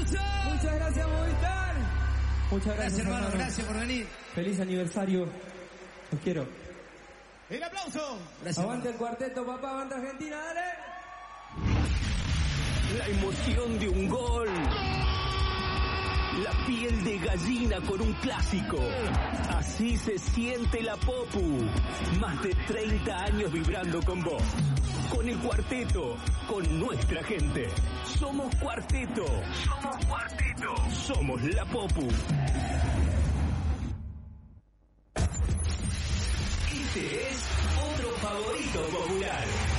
aplauso! Muchas gracias, Movistar. Muchas Gracias, hermano. Gracias por venir. Feliz aniversario. Los quiero. ¡El aplauso! Gracias. Aguante el cuarteto, papá. Aguante Argentina, dale. La emoción de un gol. La piel de gallina con un clásico. Así se siente la Popu. Más de 30 años vibrando con vos. Con el cuarteto, con nuestra gente. Somos cuarteto. Somos cuarteto. Somos la Popu. Este es otro favorito popular.